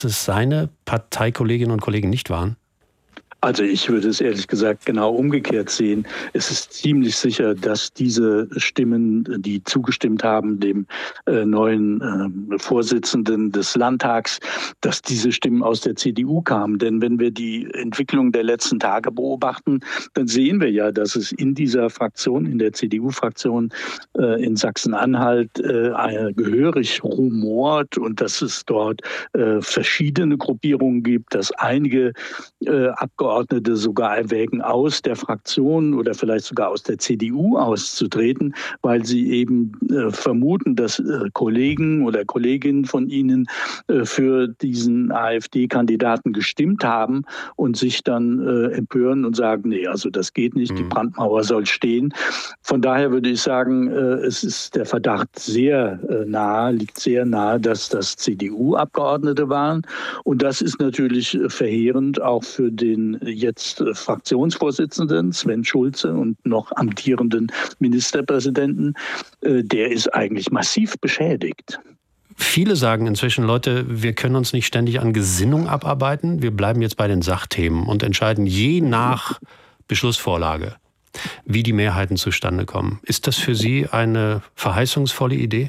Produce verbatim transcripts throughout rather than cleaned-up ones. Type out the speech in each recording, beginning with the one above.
es seine Parteikolleginnen und Kollegen nicht waren? Also ich würde es ehrlich gesagt genau umgekehrt sehen. Es ist ziemlich sicher, dass diese Stimmen, die zugestimmt haben, dem äh, neuen äh, Vorsitzenden des Landtags, dass diese Stimmen aus der C D U kamen. Denn wenn wir die Entwicklung der letzten Tage beobachten, dann sehen wir ja, dass es in dieser Fraktion, in der C D U-Fraktion äh, in Sachsen-Anhalt äh, gehörig rumort und dass es dort äh, verschiedene Gruppierungen gibt, dass einige äh, Abgeordnete Abgeordnete sogar erwägen, aus der Fraktion oder vielleicht sogar aus der C D U auszutreten, weil sie eben äh, vermuten, dass äh, Kollegen oder Kolleginnen von ihnen äh, für diesen AfD-Kandidaten gestimmt haben und sich dann äh, empören und sagen, nee, also das geht nicht, mhm. die Brandmauer soll stehen. Von daher würde ich sagen, äh, es ist der Verdacht sehr äh, nahe, liegt sehr nahe, dass das C D U-Abgeordnete waren. Und das ist natürlich äh, verheerend auch für den jetzt Fraktionsvorsitzenden Sven Schulze und noch amtierenden Ministerpräsidenten, der ist eigentlich massiv beschädigt. Viele sagen inzwischen, Leute, wir können uns nicht ständig an Gesinnung abarbeiten. Wir bleiben jetzt bei den Sachthemen und entscheiden je nach Beschlussvorlage, wie die Mehrheiten zustande kommen. Ist das für Sie eine verheißungsvolle Idee?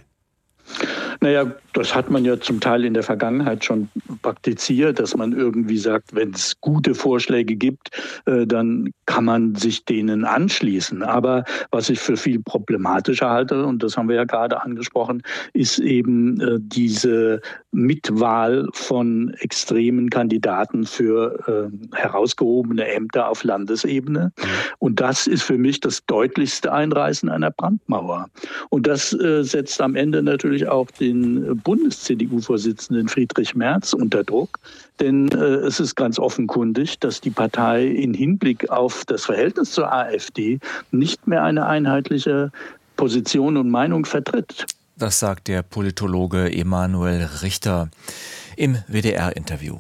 Naja, das hat man ja zum Teil in der Vergangenheit schon praktiziert, dass man irgendwie sagt, wenn es gute Vorschläge gibt, äh, dann kann man sich denen anschließen. Aber was ich für viel problematischer halte, und das haben wir ja gerade angesprochen, ist eben äh, diese Mitwahl von extremen Kandidaten für äh, herausgehobene Ämter auf Landesebene. Und das ist für mich das deutlichste Einreißen einer Brandmauer. Und das äh, setzt am Ende natürlich auch den Bundes-C D U-Vorsitzenden Friedrich Merz unter Druck. Denn äh, es ist ganz offenkundig, dass die Partei in Hinblick auf das Verhältnis zur AfD nicht mehr eine einheitliche Position und Meinung vertritt. Das sagt der Politologe Emanuel Richter im W D R-Interview.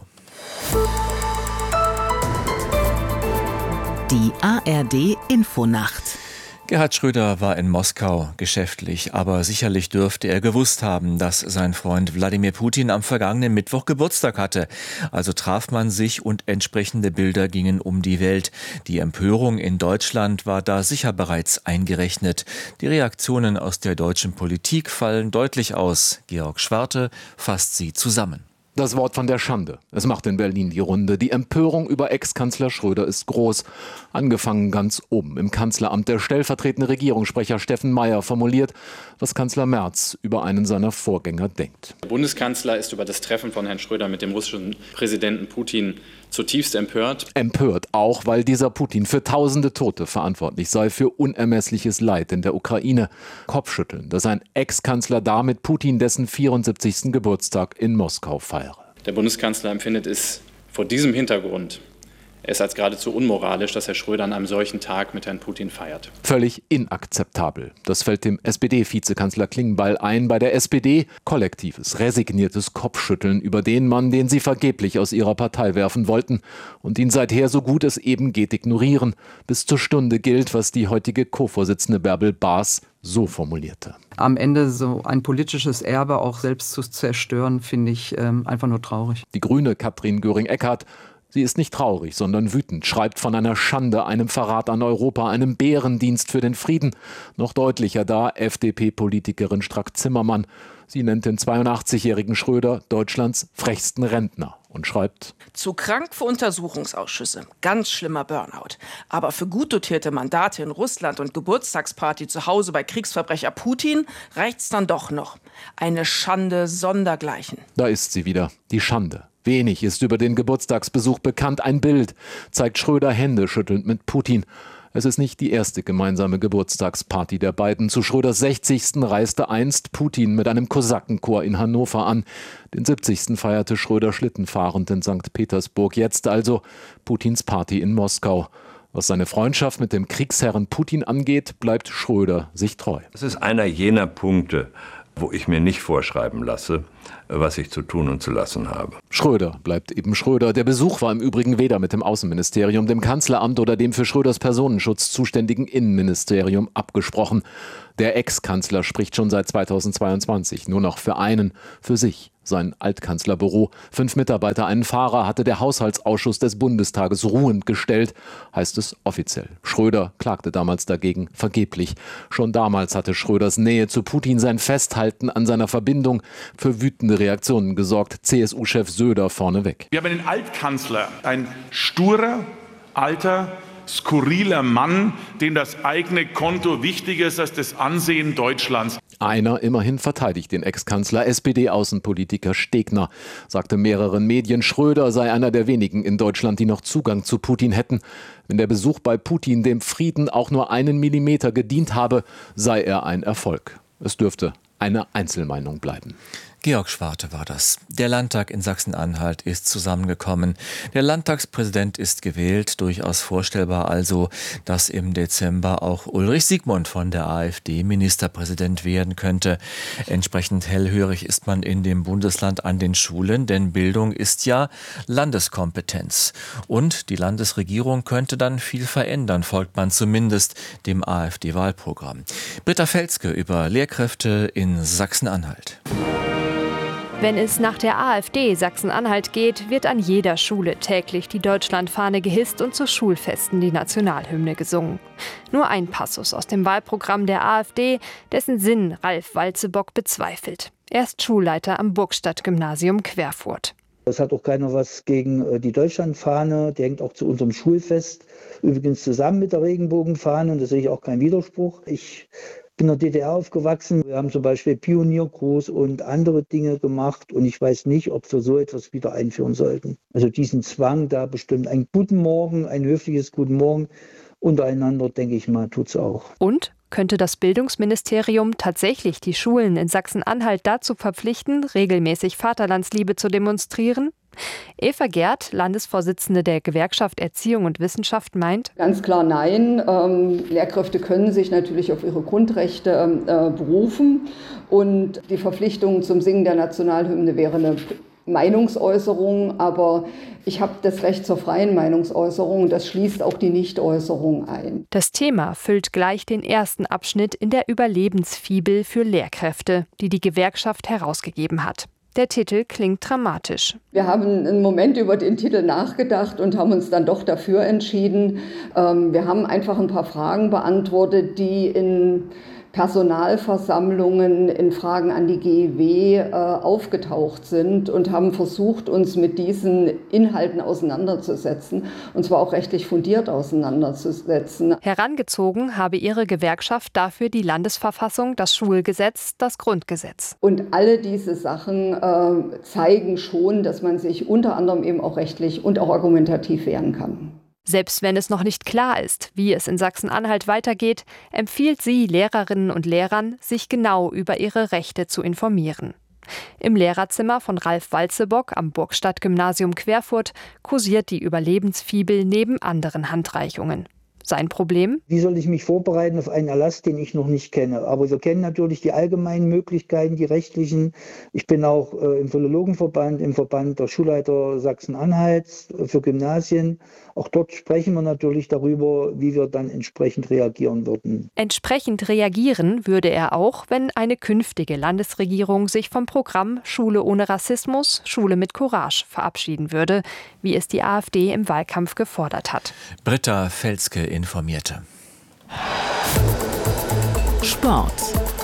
Die A R D-Infonacht. Gerhard Schröder war in Moskau geschäftlich, aber sicherlich dürfte er gewusst haben, dass sein Freund Wladimir Putin am vergangenen Mittwoch Geburtstag hatte. Also traf man sich und entsprechende Bilder gingen um die Welt. Die Empörung in Deutschland war da sicher bereits eingerechnet. Die Reaktionen aus der deutschen Politik fallen deutlich aus. Georg Schwarte fasst sie zusammen. Das Wort von der Schande. Es macht in Berlin die Runde. Die Empörung über Ex-Kanzler Schröder ist groß. Angefangen ganz oben im Kanzleramt. Der stellvertretende Regierungssprecher Steffen Mayer formuliert, was Kanzler Merz über einen seiner Vorgänger denkt. Der Bundeskanzler ist über das Treffen von Herrn Schröder mit dem russischen Präsidenten Putin zutiefst empört. Empört auch, weil dieser Putin für tausende Tote verantwortlich sei, für unermessliches Leid in der Ukraine. Kopfschütteln, dass ein Ex-Kanzler damit Putin dessen vierundsiebzigsten Geburtstag in Moskau feiere. Der Bundeskanzler empfindet es vor diesem Hintergrund es als geradezu unmoralisch, dass Herr Schröder an einem solchen Tag mit Herrn Putin feiert. Völlig inakzeptabel. Das fällt dem S P D-Vizekanzler Klingbeil ein. Bei der S P D kollektives, resigniertes Kopfschütteln über den Mann, den sie vergeblich aus ihrer Partei werfen wollten und ihn seither so gut es eben geht ignorieren. Bis zur Stunde gilt, was die heutige Co-Vorsitzende Bärbel Baas so formulierte. Am Ende so ein politisches Erbe auch selbst zu zerstören, finde ich ähm, einfach nur traurig. Die Grüne Katrin Göring-Eckardt, sie ist nicht traurig, sondern wütend, schreibt von einer Schande, einem Verrat an Europa, einem Bärendienst für den Frieden. Noch deutlicher da F D P-Politikerin Strack-Zimmermann. Sie nennt den zweiundachtzigjährigen Schröder Deutschlands frechsten Rentner und schreibt: Zu krank für Untersuchungsausschüsse, ganz schlimmer Burnout. Aber für gut dotierte Mandate in Russland und Geburtstagsparty zu Hause bei Kriegsverbrecher Putin reicht's dann doch noch. Eine Schande sondergleichen. Da ist sie wieder, die Schande. Wenig ist über den Geburtstagsbesuch bekannt. Ein Bild zeigt Schröder händeschüttelnd mit Putin. Es ist nicht die erste gemeinsame Geburtstagsparty der beiden. Zu Schröders sechzigsten reiste einst Putin mit einem Kosakenchor in Hannover an. Den siebzigsten feierte Schröder schlittenfahrend in Sankt Petersburg. Jetzt also Putins Party in Moskau. Was seine Freundschaft mit dem Kriegsherren Putin angeht, bleibt Schröder sich treu. Das ist einer jener Punkte, wo ich mir nicht vorschreiben lasse, was ich zu tun und zu lassen habe. Schröder bleibt eben Schröder. Der Besuch war im Übrigen weder mit dem Außenministerium, dem Kanzleramt oder dem für Schröders Personenschutz zuständigen Innenministerium abgesprochen. Der Ex-Kanzler spricht schon seit zweitausendzweiundzwanzig nur noch für einen, für sich. Sein Altkanzlerbüro, fünf Mitarbeiter, einen Fahrer hatte der Haushaltsausschuss des Bundestages ruhend gestellt, heißt es offiziell. Schröder klagte damals dagegen vergeblich. Schon damals hatte Schröders Nähe zu Putin, sein Festhalten an seiner Verbindung für wütende Reaktionen gesorgt. C S U-Chef Söder vorneweg. Wir haben einen Altkanzler, ein sturer, alter, skurriler Mann, dem das eigene Konto wichtiger ist als das Ansehen Deutschlands. Einer immerhin verteidigt den Ex-Kanzler. S P D-Außenpolitiker Stegner sagte mehreren Medien, Schröder sei einer der wenigen in Deutschland, die noch Zugang zu Putin hätten. Wenn der Besuch bei Putin dem Frieden auch nur einen Millimeter gedient habe, sei er ein Erfolg. Es dürfte eine Einzelmeinung bleiben. Georg Schwarte war das. Der Landtag in Sachsen-Anhalt ist zusammengekommen. Der Landtagspräsident ist gewählt. Durchaus vorstellbar also, dass im Dezember auch Ulrich Siegmund von der AfD Ministerpräsident werden könnte. Entsprechend hellhörig ist man in dem Bundesland an den Schulen, denn Bildung ist ja Landeskompetenz. Und die Landesregierung könnte dann viel verändern, folgt man zumindest dem AfD-Wahlprogramm. Britta Felske über Lehrkräfte in Sachsen-Anhalt. Wenn es nach der AfD Sachsen-Anhalt geht, wird an jeder Schule täglich die Deutschlandfahne gehisst und zu Schulfesten die Nationalhymne gesungen. Nur ein Passus aus dem Wahlprogramm der AfD, dessen Sinn Ralf Walzebock bezweifelt. Er ist Schulleiter am Burgstadt-Gymnasium Querfurt. Es hat auch keiner was gegen die Deutschlandfahne, die hängt auch zu unserem Schulfest, übrigens zusammen mit der Regenbogenfahne, und da sehe ich auch keinen Widerspruch. Ich bin in der D D R aufgewachsen. Wir haben zum Beispiel Pioniergruß und andere Dinge gemacht. Und ich weiß nicht, ob wir so etwas wieder einführen sollten. Also diesen Zwang da bestimmt. Ein Guten Morgen, ein höfliches Guten Morgen untereinander, denke ich mal, tut es auch. Und könnte das Bildungsministerium tatsächlich die Schulen in Sachsen-Anhalt dazu verpflichten, regelmäßig Vaterlandsliebe zu demonstrieren? Eva Gerd, Landesvorsitzende der Gewerkschaft Erziehung und Wissenschaft, meint: Ganz klar nein. Ähm, Lehrkräfte können sich natürlich auf ihre Grundrechte äh, berufen. Und die Verpflichtung zum Singen der Nationalhymne wäre eine Meinungsäußerung. Aber ich habe das Recht zur freien Meinungsäußerung. Das schließt auch die Nichtäußerung ein. Das Thema füllt gleich den ersten Abschnitt in der Überlebensfibel für Lehrkräfte, die die Gewerkschaft herausgegeben hat. Der Titel klingt dramatisch. Wir haben einen Moment über den Titel nachgedacht und haben uns dann doch dafür entschieden. Wir haben einfach ein paar Fragen beantwortet, die in Personalversammlungen, in Fragen an die G E W äh, aufgetaucht sind und haben versucht, uns mit diesen Inhalten auseinanderzusetzen, und zwar auch rechtlich fundiert auseinanderzusetzen. Herangezogen habe ihre Gewerkschaft dafür die Landesverfassung, das Schulgesetz, das Grundgesetz. Und alle diese Sachen äh, zeigen schon, dass man sich unter anderem eben auch rechtlich und auch argumentativ wehren kann. Selbst wenn es noch nicht klar ist, wie es in Sachsen-Anhalt weitergeht, empfiehlt sie Lehrerinnen und Lehrern, sich genau über ihre Rechte zu informieren. Im Lehrerzimmer von Ralf Walzebock am Burgstadt-Gymnasium Querfurt kursiert die Überlebensfibel neben anderen Handreichungen. Sein Problem? Wie soll ich mich vorbereiten auf einen Erlass, den ich noch nicht kenne? Aber wir kennen natürlich die allgemeinen Möglichkeiten, die rechtlichen. Ich bin auch äh, im Philologenverband, im Verband der Schulleiter Sachsen-Anhalts äh, für Gymnasien. Auch dort sprechen wir natürlich darüber, wie wir dann entsprechend reagieren würden. Entsprechend reagieren würde er auch, wenn eine künftige Landesregierung sich vom Programm Schule ohne Rassismus, Schule mit Courage verabschieden würde, wie es die AfD im Wahlkampf gefordert hat. Britta Felske informierte. Sport.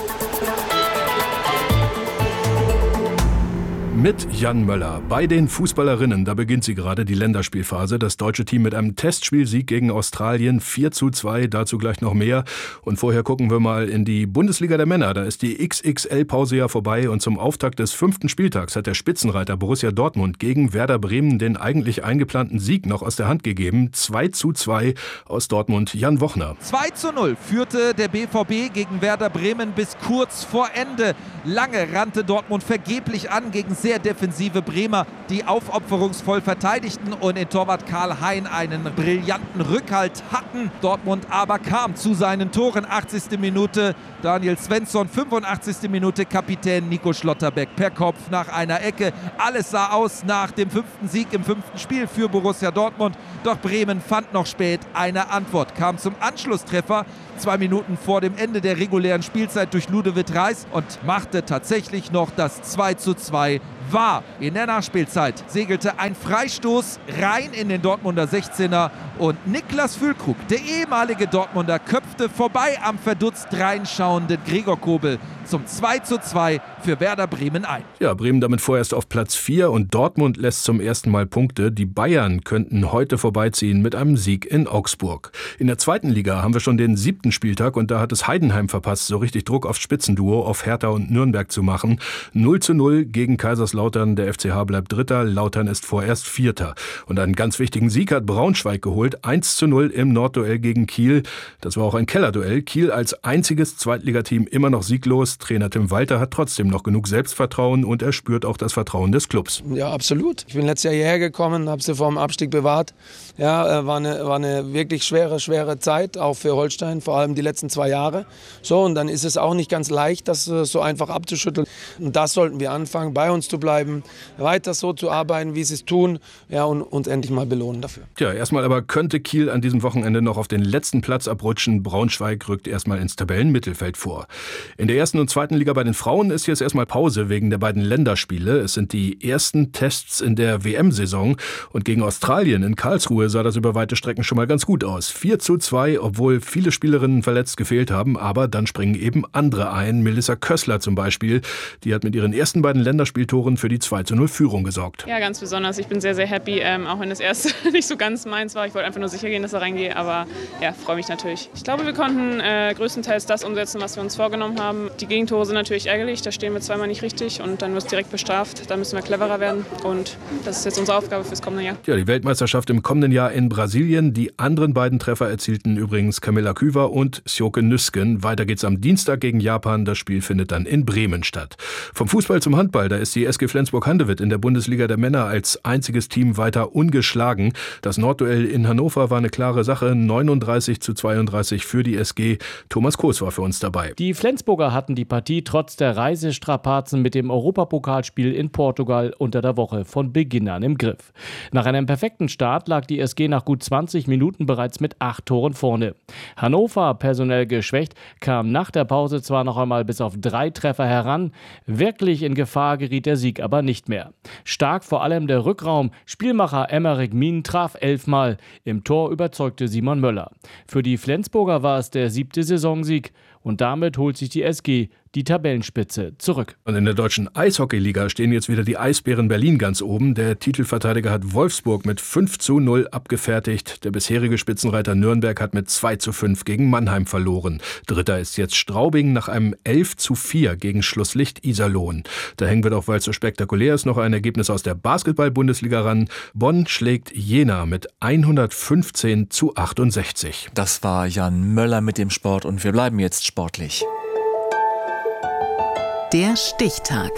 Mit Jan Möller. Bei den Fußballerinnen, da beginnt sie gerade die Länderspielphase. Das deutsche Team mit einem Testspielsieg gegen Australien, vier zu zwei, dazu gleich noch mehr. Und vorher gucken wir mal in die Bundesliga der Männer. Da ist die X X L-Pause ja vorbei und zum Auftakt des fünften Spieltags hat der Spitzenreiter Borussia Dortmund gegen Werder Bremen den eigentlich eingeplanten Sieg noch aus der Hand gegeben. zwei zu zwei aus Dortmund, Jan Wochner. zwei zu null führte der B V B gegen Werder Bremen bis kurz vor Ende. Lange rannte Dortmund vergeblich an gegen sehr sehr defensive Bremer, die aufopferungsvoll verteidigten und in Torwart Karl Hein einen brillanten Rückhalt hatten. Dortmund aber kam zu seinen Toren. achtzigste Minute Daniel Svensson, fünfundachtzigste Minute Kapitän Nico Schlotterbeck per Kopf nach einer Ecke. Alles sah aus nach dem fünften Sieg im fünften Spiel für Borussia Dortmund. Doch Bremen fand noch spät eine Antwort, kam zum Anschlusstreffer zwei Minuten vor dem Ende der regulären Spielzeit durch Ludovic Reis und machte tatsächlich noch das zwei zu zwei wahr. In der Nachspielzeit segelte ein Freistoß rein in den Dortmunder sechzehner und Niklas Füllkrug, der ehemalige Dortmunder, köpfte vorbei am verdutzt reinschauenden Gregor Kobel zum zwei zu zwei für Werder Bremen ein. Ja, Bremen damit vorerst auf Platz vier und Dortmund lässt zum ersten Mal Punkte. Die Bayern könnten heute vorbeiziehen mit einem Sieg in Augsburg. In der zweiten Liga haben wir schon den siebten Spieltag und da hat es Heidenheim verpasst, so richtig Druck aufs Spitzenduo, auf Hertha und Nürnberg zu machen. null zu null gegen Kaiserslautern, der F C H bleibt Dritter, Lautern ist vorerst Vierter. Und einen ganz wichtigen Sieg hat Braunschweig geholt, eins zu null im Nordduell gegen Kiel. Das war auch ein Kellerduell. Kiel als einziges Zweitligateam immer noch sieglos. Trainer Tim Walter hat trotzdem noch genug Selbstvertrauen und er spürt auch das Vertrauen des Clubs. Ja, absolut. Ich bin letztes Jahr hierher gekommen, habe sie vor dem Abstieg bewahrt. Ja, war eine, war eine wirklich schwere, schwere Zeit, auch für Holstein, vor allem die letzten zwei Jahre. So, und dann ist es auch nicht ganz leicht, das so einfach abzuschütteln. Und das sollten wir anfangen, bei uns zu bleiben, weiter so zu arbeiten, wie sie es tun, ja, und uns endlich mal belohnen dafür. Tja, erstmal aber könnte Kiel an diesem Wochenende noch auf den letzten Platz abrutschen. Braunschweig rückt erstmal ins Tabellenmittelfeld vor. In der ersten und zweiten Liga bei den Frauen ist jetzt erstmal Pause wegen der beiden Länderspiele. Es sind die ersten Tests in der W M-Saison und gegen Australien in Karlsruhe sah das über weite Strecken schon mal ganz gut aus. vier zu zwei, obwohl viele Spielerinnen verletzt gefehlt haben, aber dann springen eben andere ein. Melissa Kössler zum Beispiel, die hat mit ihren ersten beiden Länderspieltoren für die zwei zu null Führung gesorgt. Ja, ganz besonders. Ich bin sehr, sehr happy, ähm, auch wenn das erste nicht so ganz meins war. Ich wollte einfach nur sicher gehen, dass er reingehe, aber ja, freue mich natürlich. Ich glaube, wir konnten äh, größtenteils das umsetzen, was wir uns vorgenommen haben. Die Gegentore sind natürlich ärgerlich, da stehen wir zweimal nicht richtig und dann wird es direkt bestraft. Da müssen wir cleverer werden und das ist jetzt unsere Aufgabe fürs kommende Jahr. Ja, die Weltmeisterschaft im kommenden Jahr in Brasilien. Die anderen beiden Treffer erzielten übrigens Camilla Küver und Sjoke Nüsken. Weiter geht's am Dienstag gegen Japan. Das Spiel findet dann in Bremen statt. Vom Fußball zum Handball, da ist die S G Flensburg-Handewitt in der Bundesliga der Männer als einziges Team weiter ungeschlagen. Das Nordduell in Hannover war eine klare Sache. neununddreißig zu zweiunddreißig für die S G. Thomas Koos war für uns dabei. Die Flensburger hatten die Partie trotz der Reisestrapazen mit dem Europapokalspiel in Portugal unter der Woche von Beginn an im Griff. Nach einem perfekten Start lag die S G nach gut zwanzig Minuten bereits mit acht Toren vorne. Hannover, personell geschwächt, kam nach der Pause zwar noch einmal bis auf drei Treffer heran, wirklich in Gefahr geriet der Sieg aber nicht mehr. Stark vor allem der Rückraum, Spielmacher Emmerich Mien traf elfmal, im Tor überzeugte Simon Möller. Für die Flensburger war es der siebte Saisonsieg und damit holt sich die S G die Tabellenspitze zurück. Und in der deutschen Eishockeyliga stehen jetzt wieder die Eisbären Berlin ganz oben. Der Titelverteidiger hat Wolfsburg mit fünf zu null abgefertigt. Der bisherige Spitzenreiter Nürnberg hat mit zwei zu fünf gegen Mannheim verloren. Dritter ist jetzt Straubing nach einem elf zu vier gegen Schlusslicht Iserlohn. Da hängen wir doch, weil es so spektakulär ist, noch ein Ergebnis aus der Basketball-Bundesliga ran. Bonn schlägt Jena mit hundertfünfzehn zu achtundsechzig. Das war Jan Möller mit dem Sport und wir bleiben jetzt sportlich. Der Stichtag.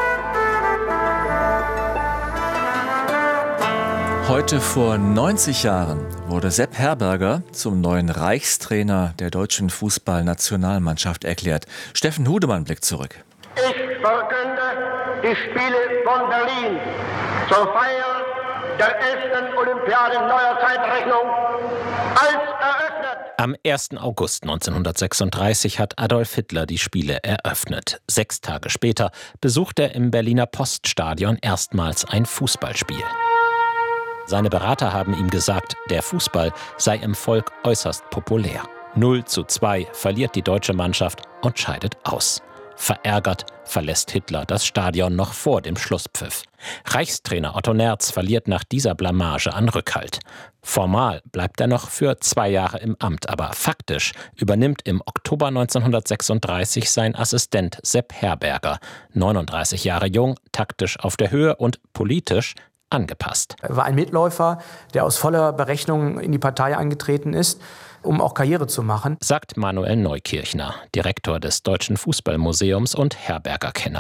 Heute vor neunzig Jahren wurde Sepp Herberger zum neuen Reichstrainer der deutschen Fußballnationalmannschaft erklärt. Steffen Hudemann blickt zurück. Ich verkünde die Spiele von Berlin zur Feier der elften Olympiade neuer Zeitrechnung als eröffnet. Am ersten August neunzehnhundertsechsunddreißig hat Adolf Hitler die Spiele eröffnet. Sechs Tage später besucht er im Berliner Poststadion erstmals ein Fußballspiel. Seine Berater haben ihm gesagt, der Fußball sei im Volk äußerst populär. null zu zwei verliert die deutsche Mannschaft und scheidet aus. Verärgert verlässt Hitler das Stadion noch vor dem Schlusspfiff. Reichstrainer Otto Nerz verliert nach dieser Blamage an Rückhalt. Formal bleibt er noch für zwei Jahre im Amt, aber faktisch übernimmt im Oktober neunzehnhundertsechsunddreißig sein Assistent Sepp Herberger, neununddreißig Jahre jung, taktisch auf der Höhe und politisch angepasst. Er war ein Mitläufer, der aus voller Berechnung in die Partei eingetreten ist, um auch Karriere zu machen, sagt Manuel Neukirchner, Direktor des Deutschen Fußballmuseums und Herberger-Kenner.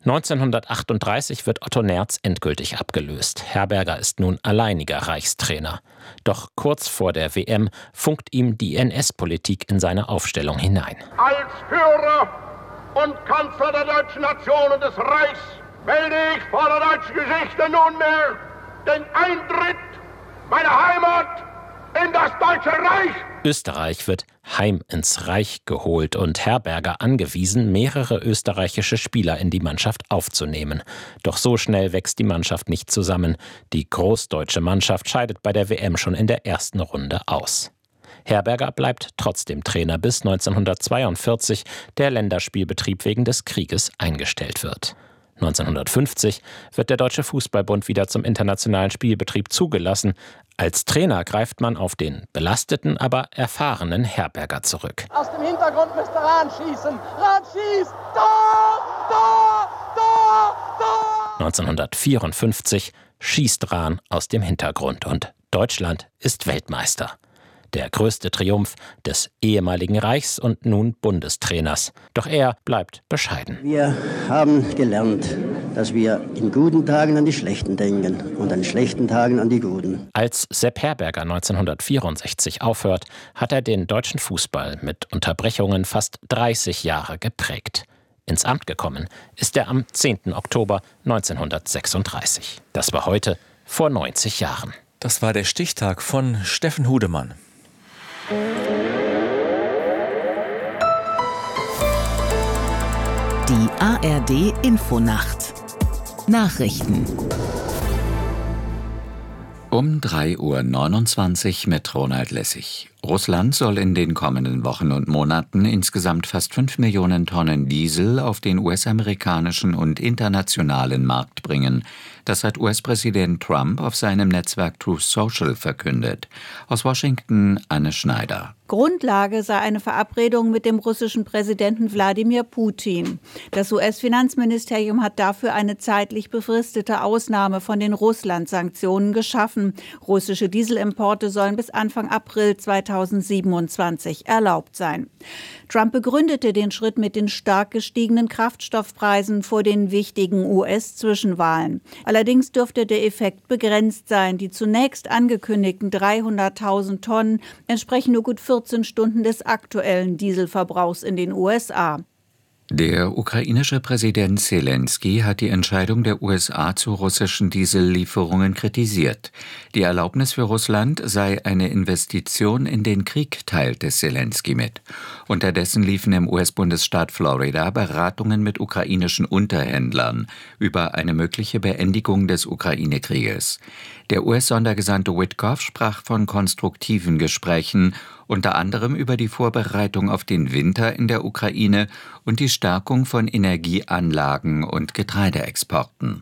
neunzehnhundertachtunddreißig wird Otto Nerz endgültig abgelöst. Herberger ist nun alleiniger Reichstrainer. Doch kurz vor der W M funkt ihm die N S-Politik in seine Aufstellung hinein. Als Führer und Kanzler der deutschen Nation und des Reichs melde ich vor der deutschen Geschichte nunmehr den Eintritt meiner Heimat in das Deutsche Reich. Österreich wird heim ins Reich geholt und Herberger angewiesen, mehrere österreichische Spieler in die Mannschaft aufzunehmen. Doch so schnell wächst die Mannschaft nicht zusammen. Die großdeutsche Mannschaft scheidet bei der W M schon in der ersten Runde aus. Herberger bleibt trotzdem Trainer, bis neunzehnhundertzweiundvierzig der Länderspielbetrieb wegen des Krieges eingestellt wird. neunzehnhundertfünfzig wird der Deutsche Fußballbund wieder zum internationalen Spielbetrieb zugelassen. Als Trainer greift man auf den belasteten, aber erfahrenen Herberger zurück. Aus dem Hintergrund müsste Rahn schießen. Rahn schießt! Tor! Tor! Tor! Tor! neunzehnhundertvierundfünfzig schießt Rahn aus dem Hintergrund und Deutschland ist Weltmeister. Der größte Triumph des ehemaligen Reichs- und nun Bundestrainers. Doch er bleibt bescheiden. Wir haben gelernt, dass wir in guten Tagen an die Schlechten denken und an schlechten Tagen an die Guten. Als Sepp Herberger neunzehnhundertvierundsechzig aufhört, hat er den deutschen Fußball mit Unterbrechungen fast dreißig Jahre geprägt. Ins Amt gekommen ist er am zehnten Oktober neunzehnhundertsechsunddreißig. Das war heute vor neunzig Jahren. Das war der Stichtag von Steffen Hudemann. Die A R D Infonacht. Nachrichten. Um drei Uhr neunundzwanzig mit Ronald Lessig. Russland soll in den kommenden Wochen und Monaten insgesamt fast fünf Millionen Tonnen Diesel auf den U S-amerikanischen und internationalen Markt bringen. Das hat U S-Präsident Trump auf seinem Netzwerk Truth Social verkündet. Aus Washington Anne Schneider. Grundlage sei eine Verabredung mit dem russischen Präsidenten Wladimir Putin. Das U S-Finanzministerium hat dafür eine zeitlich befristete Ausnahme von den Russland-Sanktionen geschaffen. Russische Dieselimporte sollen bis Anfang April zweitausendsiebenundzwanzig erlaubt sein. Trump begründete den Schritt mit den stark gestiegenen Kraftstoffpreisen vor den wichtigen U S-Zwischenwahlen. Allerdings dürfte der Effekt begrenzt sein. Die zunächst angekündigten dreihunderttausend Tonnen entsprechen nur gut vierzehn Stunden des aktuellen Dieselverbrauchs in den U S A. Der ukrainische Präsident Zelensky hat die Entscheidung der U S A zu russischen Diesellieferungen kritisiert. Die Erlaubnis für Russland sei eine Investition in den Krieg, teilte Zelensky mit. Unterdessen liefen im U S-Bundesstaat Florida Beratungen mit ukrainischen Unterhändlern über eine mögliche Beendigung des Ukraine-Krieges. Der U S-Sondergesandte Witkoff sprach von konstruktiven Gesprächen, unter anderem über die Vorbereitung auf den Winter in der Ukraine und die Stärkung von Energieanlagen und Getreideexporten.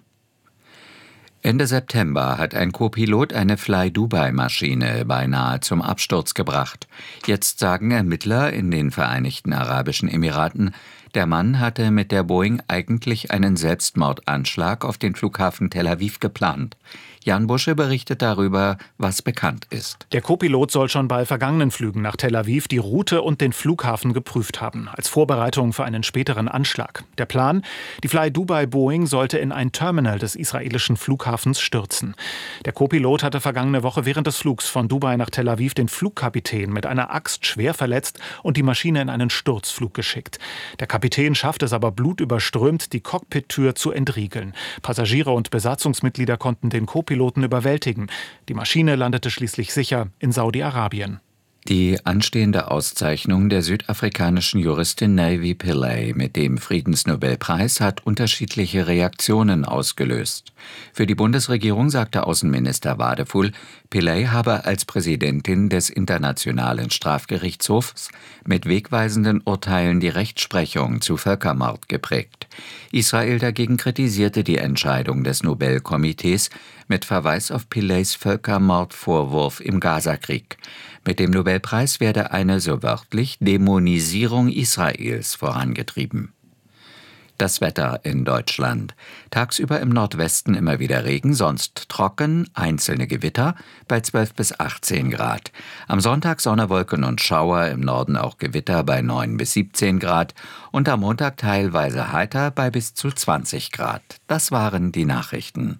Ende September hat ein Co-Pilot eine Fly-Dubai-Maschine beinahe zum Absturz gebracht. Jetzt sagen Ermittler in den Vereinigten Arabischen Emiraten, der Mann hatte mit der Boeing eigentlich einen Selbstmordanschlag auf den Flughafen Tel Aviv geplant. Jan Busche berichtet darüber, was bekannt ist. Der Co-Pilot soll schon bei vergangenen Flügen nach Tel Aviv die Route und den Flughafen geprüft haben, als Vorbereitung für einen späteren Anschlag. Der Plan: Die Fly Dubai Boeing sollte in ein Terminal des israelischen Flughafens stürzen. Der Co-Pilot hatte vergangene Woche während des Flugs von Dubai nach Tel Aviv den Flugkapitän mit einer Axt schwer verletzt und die Maschine in einen Sturzflug geschickt. Der Kapitän schafft es aber blutüberströmt, die Cockpit-Tür zu entriegeln. Passagiere und Besatzungsmitglieder konnten den Co-Piloten überwältigen. Die Maschine landete schließlich sicher in Saudi-Arabien. Die anstehende Auszeichnung der südafrikanischen Juristin Navi Pillay mit dem Friedensnobelpreis hat unterschiedliche Reaktionen ausgelöst. Für die Bundesregierung sagte Außenminister Wadefuhl, Pillay habe als Präsidentin des Internationalen Strafgerichtshofs mit wegweisenden Urteilen die Rechtsprechung zu Völkermord geprägt. Israel dagegen kritisierte die Entscheidung des Nobelkomitees mit Verweis auf Pillays Völkermordvorwurf im Gazakrieg. Mit dem Nobelpreis werde eine, so wörtlich, Dämonisierung Israels vorangetrieben. Das Wetter in Deutschland. Tagsüber im Nordwesten immer wieder Regen, sonst trocken, einzelne Gewitter bei zwölf bis achtzehn Grad. Am Sonntag Sonne, Wolken und Schauer, im Norden auch Gewitter bei neun bis siebzehn Grad und am Montag teilweise heiter bei bis zu zwanzig Grad. Das waren die Nachrichten.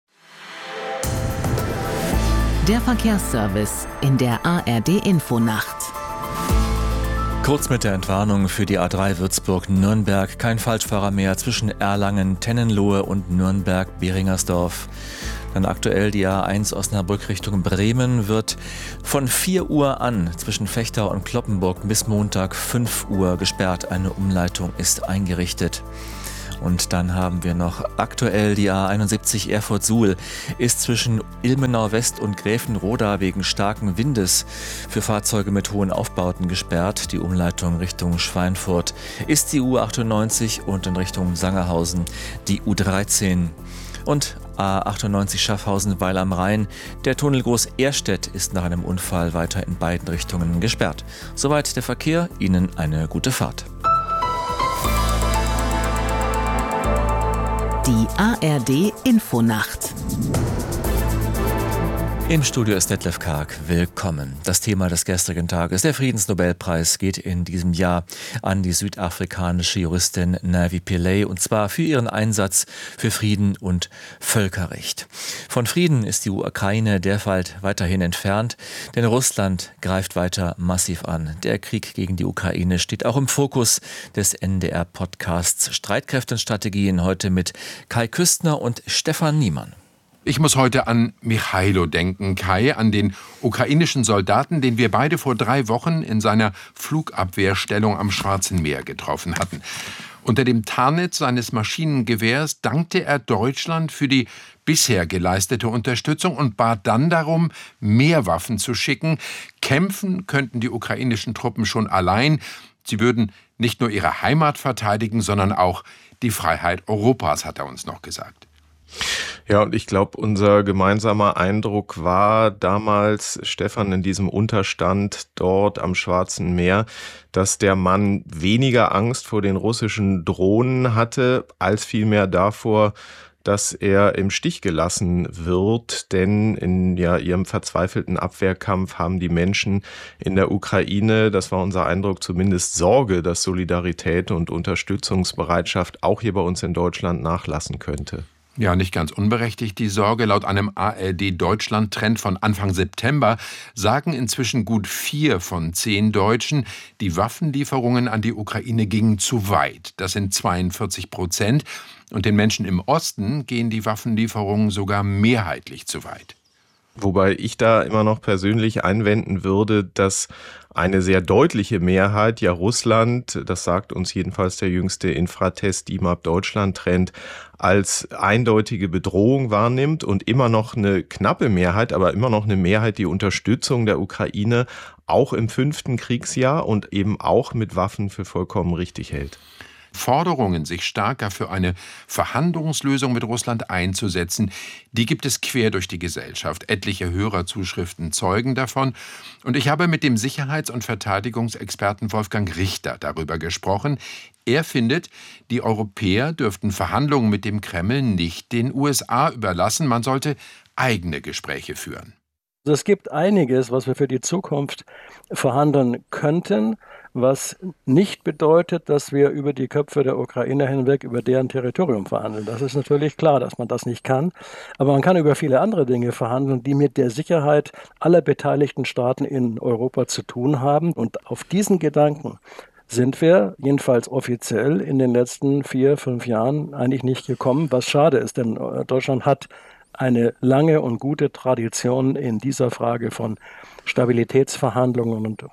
Der Verkehrsservice in der A R D-Infonacht. Kurz mit der Entwarnung für die A drei Würzburg-Nürnberg. Kein Falschfahrer mehr zwischen Erlangen, Tennenlohe und Nürnberg-Beringersdorf. Dann aktuell die A eins Osnabrück Richtung Bremen wird von vier Uhr an zwischen Vechta und Cloppenburg bis Montag fünf Uhr gesperrt. Eine Umleitung ist eingerichtet. Und dann haben wir noch aktuell die A einundsiebzig Erfurt-Suhl ist zwischen Ilmenau West und Gräfenroda wegen starken Windes für Fahrzeuge mit hohen Aufbauten gesperrt. Die Umleitung Richtung Schweinfurt ist die U achtundneunzig und in Richtung Sangerhausen die U dreizehn. Und A achtundneunzig Schaffhausen-Weil am Rhein. Der Tunnel Groß-Ehrstedt ist nach einem Unfall weiter in beiden Richtungen gesperrt. Soweit der Verkehr. Ihnen eine gute Fahrt. Die A R D-Infonacht. Im Studio ist Detlef Karg. Willkommen. Das Thema des gestrigen Tages, der Friedensnobelpreis, geht in diesem Jahr an die südafrikanische Juristin Navi Pillay, und zwar für ihren Einsatz für Frieden und Völkerrecht. Von Frieden ist die Ukraine derzeit weiterhin entfernt, denn Russland greift weiter massiv an. Der Krieg gegen die Ukraine steht auch im Fokus des N D R-Podcasts Streitkräfte und Strategien, heute mit Kai Küstner und Stefan Niemann. Ich muss heute an Michailo denken, Kai, an den ukrainischen Soldaten, den wir beide vor drei Wochen in seiner Flugabwehrstellung am Schwarzen Meer getroffen hatten. Unter dem Tarnnetz seines Maschinengewehrs dankte er Deutschland für die bisher geleistete Unterstützung und bat dann darum, mehr Waffen zu schicken. Kämpfen könnten die ukrainischen Truppen schon allein. Sie würden nicht nur ihre Heimat verteidigen, sondern auch die Freiheit Europas, hat er uns noch gesagt. Ja, und ich glaube, unser gemeinsamer Eindruck war damals, Stefan, in diesem Unterstand dort am Schwarzen Meer, dass der Mann weniger Angst vor den russischen Drohnen hatte, als vielmehr davor, dass er im Stich gelassen wird, denn in ja, ihrem verzweifelten Abwehrkampf haben die Menschen in der Ukraine, das war unser Eindruck, zumindest Sorge, dass Solidarität und Unterstützungsbereitschaft auch hier bei uns in Deutschland nachlassen könnte. Ja, nicht ganz unberechtigt die Sorge. Laut einem A R D-Deutschland-Trend von Anfang September sagen inzwischen gut vier von zehn Deutschen, die Waffenlieferungen an die Ukraine gingen zu weit. Das sind zweiundvierzig Prozent. Und den Menschen im Osten gehen die Waffenlieferungen sogar mehrheitlich zu weit. Wobei ich da immer noch persönlich einwenden würde, dass eine sehr deutliche Mehrheit, ja Russland, das sagt uns jedenfalls der jüngste Infratest I M A P-Deutschland-Trend, als eindeutige Bedrohung wahrnimmt und immer noch eine knappe Mehrheit, aber immer noch eine Mehrheit, die Unterstützung der Ukraine auch im fünften Kriegsjahr und eben auch mit Waffen für vollkommen richtig hält. Forderungen, sich stärker für eine Verhandlungslösung mit Russland einzusetzen, die gibt es quer durch die Gesellschaft. Etliche Hörerzuschriften zeugen davon. Und ich habe mit dem Sicherheits- und Verteidigungsexperten Wolfgang Richter darüber gesprochen. Er findet, die Europäer dürften Verhandlungen mit dem Kreml nicht den U S A überlassen. Man sollte eigene Gespräche führen. Es gibt einiges, was wir für die Zukunft verhandeln könnten, was nicht bedeutet, dass wir über die Köpfe der Ukrainer hinweg über deren Territorium verhandeln. Das ist natürlich klar, dass man das nicht kann. Aber man kann über viele andere Dinge verhandeln, die mit der Sicherheit aller beteiligten Staaten in Europa zu tun haben. Und auf diesen Gedanken sind wir, jedenfalls offiziell, in den letzten vier, fünf Jahren eigentlich nicht gekommen, was schade ist, denn Deutschland hat eine lange und gute Tradition in dieser Frage von Stabilitätsverhandlungen und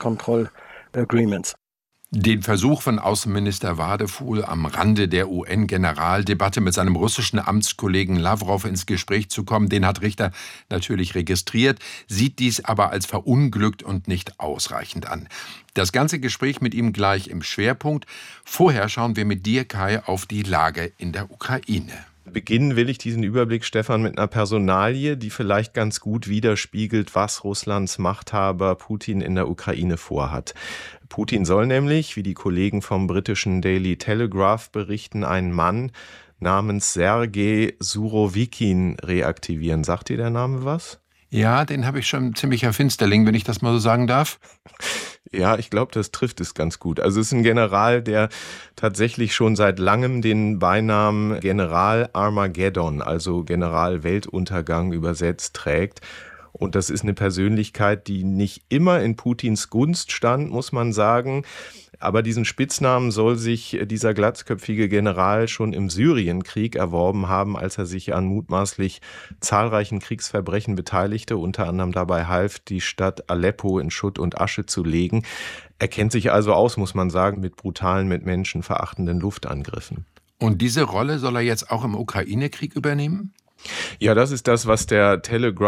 Rüstungskontroll-Agreements. Den Versuch von Außenminister Wadefuhl, am Rande der U N-Generaldebatte mit seinem russischen Amtskollegen Lawrow ins Gespräch zu kommen, den hat Richter natürlich registriert, sieht dies aber als verunglückt und nicht ausreichend an. Das ganze Gespräch mit ihm gleich im Schwerpunkt. Vorher schauen wir mit dir, Kai, auf die Lage in der Ukraine. Beginnen will ich diesen Überblick, Stefan, mit einer Personalie, die vielleicht ganz gut widerspiegelt, was Russlands Machthaber Putin in der Ukraine vorhat. Putin soll nämlich, wie die Kollegen vom britischen Daily Telegraph berichten, einen Mann namens Sergei Surowikin reaktivieren. Sagt dir der Name was? Ja, den habe ich schon ziemlicher Finsterling, wenn ich das mal so sagen darf. Ja, ich glaube, das trifft es ganz gut. Also es ist ein General, der tatsächlich schon seit langem den Beinamen General Armageddon, also General Weltuntergang übersetzt, trägt. Und das ist eine Persönlichkeit, die nicht immer in Putins Gunst stand, muss man sagen. Aber diesen Spitznamen soll sich dieser glatzköpfige General schon im Syrienkrieg erworben haben, als er sich an mutmaßlich zahlreichen Kriegsverbrechen beteiligte, unter anderem dabei half, die Stadt Aleppo in Schutt und Asche zu legen. Er kennt sich also aus, muss man sagen, mit brutalen, mit Menschen verachtenden Luftangriffen. Und diese Rolle soll er jetzt auch im Ukraine-Krieg übernehmen? Ja, das ist das, was der Telegraph